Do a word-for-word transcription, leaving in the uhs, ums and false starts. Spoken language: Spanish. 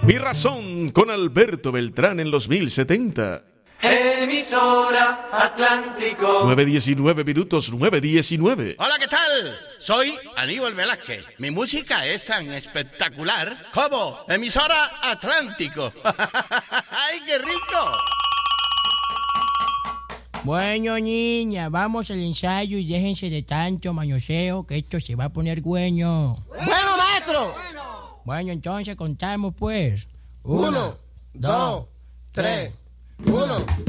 Mi razón con Alberto Beltrán en los mil setenta. Emisora Atlántico. nueve diecinueve minutos, nueve diecinueve. Hola, ¿qué tal? Soy Aníbal Velázquez. Mi música es tan espectacular como Emisora Atlántico. ¡Ay, qué rico! Bueno, niña, vamos al ensayo y déjense de tanto mañoseo que esto se va a poner bueno. ¡Bueno, maestro! Bueno, entonces contamos pues. Uno, dos, tres, uno.